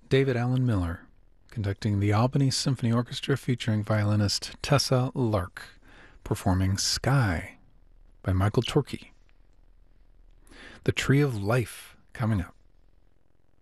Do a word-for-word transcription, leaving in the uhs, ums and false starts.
David Allen Miller, conducting the Albany Symphony Orchestra featuring violinist Tessa Lark, performing Sky by Michael Torke. The Tree of Life coming up.